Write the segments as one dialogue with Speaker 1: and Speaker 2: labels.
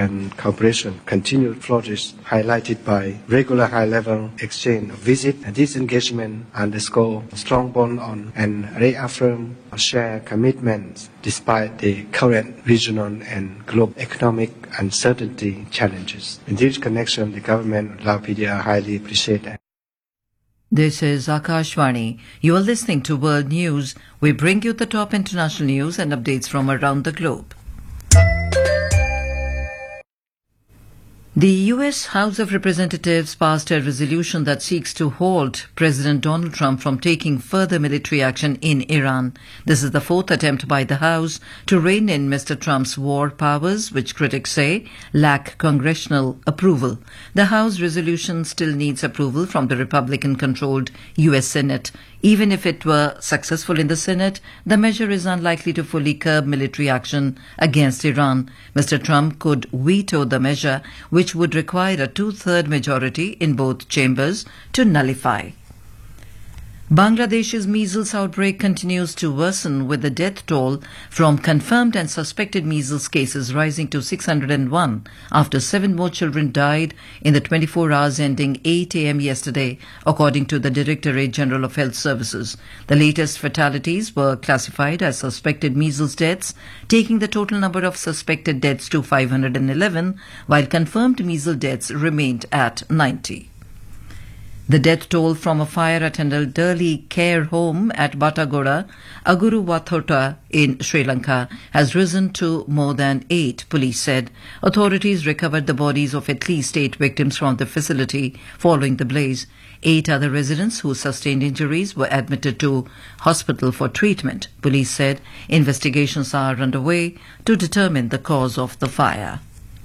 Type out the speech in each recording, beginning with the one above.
Speaker 1: and cooperation continue to flourish, highlighted by regular high-level exchange of visits. And this engagement underscore a strong bond on and reaffirm shared commitments despite the current regional and global economic uncertainty challenges. In this connection, the government of Lao PDR highly appreciate it.
Speaker 2: This is Akashvani. You are listening to World News. We bring you the top international news and updates from around the globe. The U.S. House of Representatives passed a resolution that seeks to halt President Donald Trump from taking further military action in Iran. This is the fourth attempt by the House to rein in Mr. Trump's war powers, which critics say lack congressional approval. The House resolution still needs approval from the Republican-controlled U.S. Senate. Even if it were successful in the Senate, the measure is unlikely to fully curb military action against Iran. Mr. Trump could veto the measure, which would require a two-thirds majority in both chambers to nullify. Bangladesh's measles outbreak continues to worsen, with the death toll from confirmed and suspected measles cases rising to 601 after 7 more children died in the 24 hours ending 8 a.m. yesterday, according to the Directorate General of Health Services. The latest fatalities were classified as suspected measles deaths, taking the total number of suspected deaths to 511, while confirmed measles deaths remained at 90. The death toll from a fire at an elderly care home at Batagoda, Aguruwathota in Sri Lanka has risen to more than 8, police said. Authorities recovered the bodies of at least 8 victims from the facility following the blaze. 8 other residents who sustained injuries were admitted to hospital for treatment. Police said investigations are underway to determine the cause of the fire.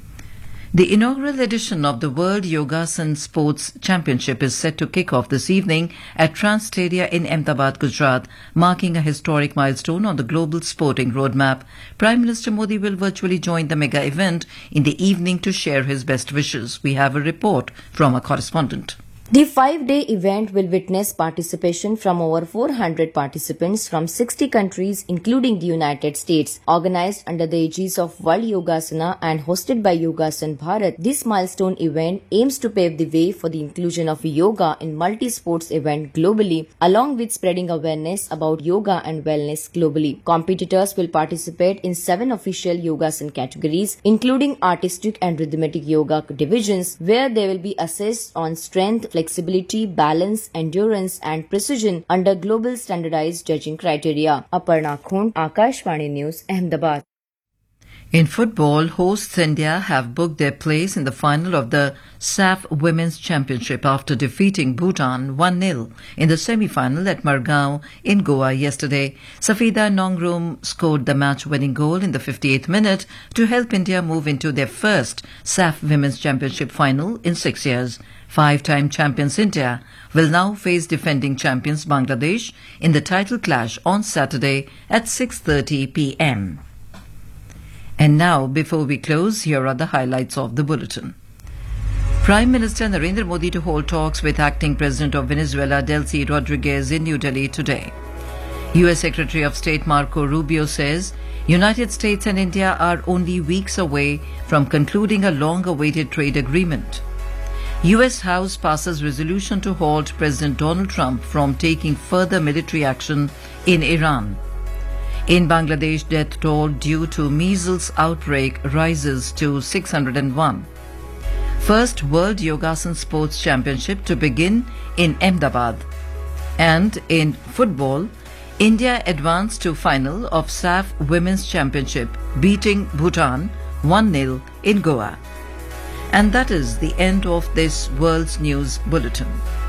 Speaker 2: The inaugural edition of the World Yogasan Sports Championship is set to kick off this evening at Trans Stadia in Ahmedabad, Gujarat, marking a historic milestone on the global sporting roadmap. Prime Minister Modi will virtually join the mega event in the evening to share his best wishes. We have a report from a correspondent.
Speaker 3: The 5-day event will witness participation from over 400 participants from 60 countries, including the United States. Organized under the aegis of World Yogasana and hosted by Yogasan Bharat, this milestone event aims to pave the way for the inclusion of yoga in multi-sports event globally, along with spreading awareness about yoga and wellness globally. Competitors will participate in 7 official Yogasan categories, including artistic and rhythmic yoga divisions, where they will be assessed on strength, flexibility, balance, endurance and precision under global standardized judging criteria. Aparna Khund, Akashvani News, Ahmedabad.
Speaker 2: In football, hosts India have booked their place in the final of the SAF Women's Championship after defeating Bhutan 1-0 in the semi-final at Margao in Goa yesterday. Safida Nongrum scored the match-winning goal in the 58th minute to help India move into their first SAF Women's Championship final in 6 years. 5-time champions India will now face defending champions Bangladesh in the title clash on Saturday at 6:30 p.m. And now, before we close, here are the highlights of the bulletin. Prime Minister Narendra Modi to hold talks with acting President of Venezuela, Delcy Rodriguez, in New Delhi today. U.S. Secretary of State Marco Rubio says United States and India are only weeks away from concluding a long-awaited trade agreement. U.S. House passes resolution to halt President Donald Trump from taking further military action in Iran. In Bangladesh, death toll due to measles outbreak rises to 601. First World Yogasan Sports Championship to begin in Ahmedabad. And in football, India advanced to final of SAF Women's Championship, beating Bhutan 1-0 in Goa. And that is the end of this World's News Bulletin.